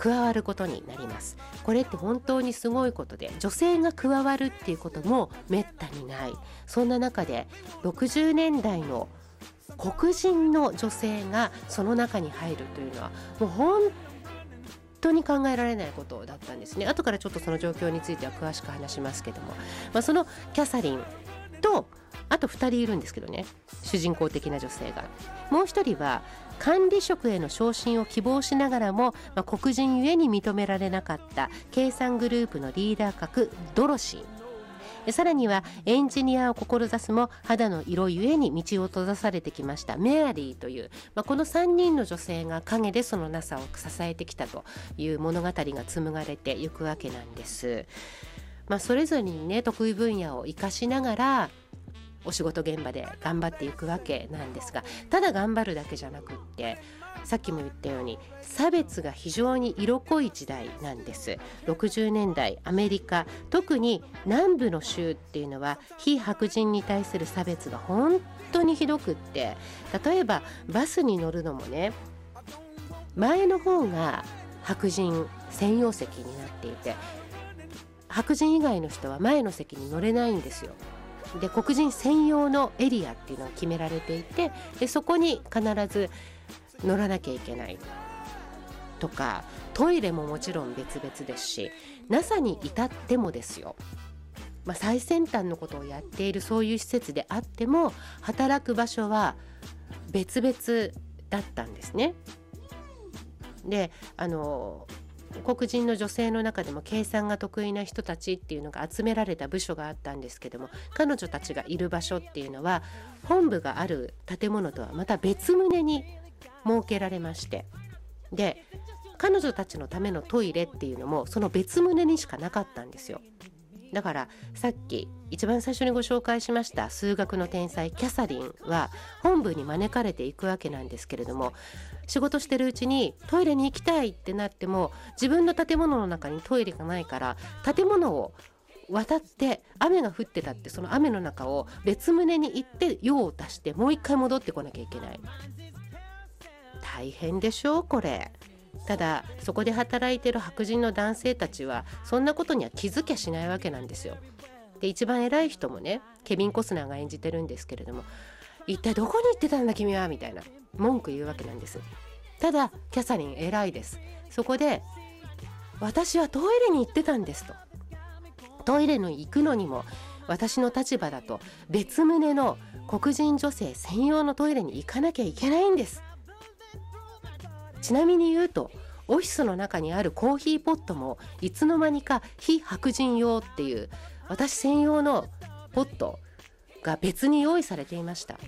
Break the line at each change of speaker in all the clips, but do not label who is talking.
加わることになります。これって本当にすごいことで、女性が加わるっていうこともめったにない。そんな中で60年代の黒人の女性がその中に入るというのはもう本当に考えられないことだったんですね。後からちょっとその状況については詳しく話しますけども、そのキャサリンとあと2人いるんですけどね、主人公的な女性が。もう1人は管理職への昇進を希望しながらも、黒人ゆえに認められなかった計算グループのリーダー格ドロシー、さらにはエンジニアを志すも肌の色ゆえに道を閉ざされてきましたメアリーという、この3人の女性が陰でその NASA を支えてきたという物語が紡がれていくわけなんです。それぞれにね、得意分野を生かしながらお仕事現場で頑張っていくわけなんですが、ただ頑張るだけじゃなくって、さっきも言ったように差別が非常に色濃い時代なんです。60年代アメリカ、特に南部の州っていうのは非白人に対する差別が本当にひどくって、例えばバスに乗るのもね、前の方が白人専用席になっていて、白人以外の人は前の席に乗れないんですよ。で、黒人専用のエリアっていうのが決められていて、でそこに必ず乗らなきゃいけないとか、トイレももちろん別々ですし、 NASA に至ってもですよ、最先端のことをやっているそういう施設であっても働く場所は別々だったんですね。で、黒人の女性の中でも計算が得意な人たちっていうのが集められた部署があったんですけども、彼女たちがいる場所っていうのは本部がある建物とはまた別棟に設けられまして、で彼女たちのためのトイレっていうのもその別棟にしかなかったんですよ。だからさっき一番最初にご紹介しました数学の天才キャサリンは本部に招かれていくわけなんですけれども、仕事してるうちにトイレに行きたいってなっても自分の建物の中にトイレがないから、建物を渡って雨が降ってたって、その雨の中を別棟に行って用を足してもう一回戻ってこなきゃいけない。大変でしょうこれ。ただそこで働いてる白人の男性たちはそんなことには気づきゃしないわけなんですよ。で、一番偉い人もね、ケビン・コスナーが演じてるんですけれども、一体どこに行ってたんだ君はみたいな文句言うわけなんです。ただキャサリン偉いです。そこで私はトイレに行ってたんですと、トイレに行くのにも私の立場だと別棟の黒人女性専用のトイレに行かなきゃいけないんです。ちなみに言うとオフィスの中にあるコーヒーポットもいつの間にか非白人用っていう私専用のポットが別に用意されていました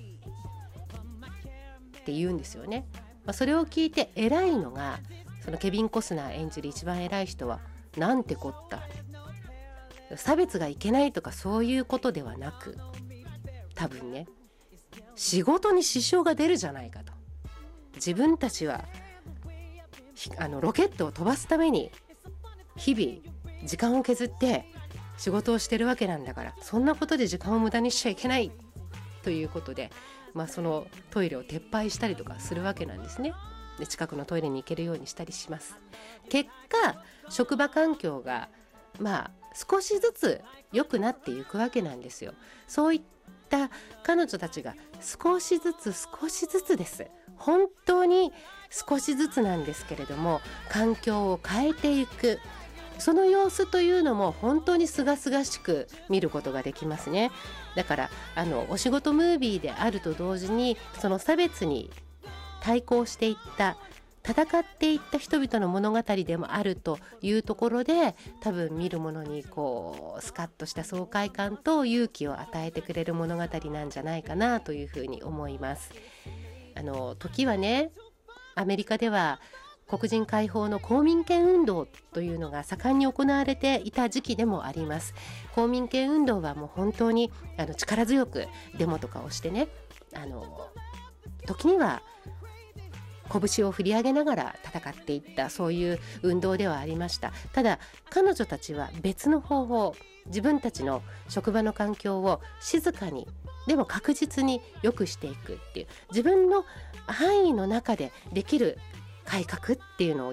って言うんですよね。それを聞いて偉いのがそのケビン・コスナー演じる一番偉い人は、なんてこった、差別がいけないとかそういうことではなく、多分ね、仕事に支障が出るじゃないかと。自分たちはロケットを飛ばすために日々時間を削って仕事をしてるわけなんだから、そんなことで時間を無駄にしちゃいけないということで、そのトイレを撤廃したりとかするわけなんですね。で、近くのトイレに行けるようにしたりします。結果職場環境が少しずつ良くなっていくわけなんですよ。そういった彼女たちが少しずつです。本当に少しずつなんですけれども、環境を変えていく、その様子というのも本当に清々しく見ることができますね。だからお仕事ムービーであると同時に、その差別に対抗していった戦っていった人々の物語でもあるというところで、多分見る者にスカッとした爽快感と勇気を与えてくれる物語なんじゃないかなというふうに思います。時はね、アメリカでは黒人解放の公民権運動というのが盛んに行われていた時期でもあります。公民権運動はもう本当に力強くデモとかをしてね、時には拳を振り上げながら戦っていった、そういう運動ではありました。ただ彼女たちは別の方法、自分たちの職場の環境を静かにでも確実に良くしていくっていう、自分の範囲の中でできる改革っていうのを